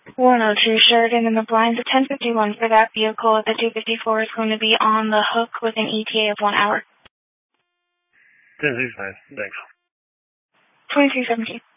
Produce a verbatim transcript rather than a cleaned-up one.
one oh two Sheridan in the blinds at ten fifty-one for that vehicle at the two fifty-four is going to be on the hook with an E T A of one hour. ten sixty-nine, thanks. twenty-three seventeen.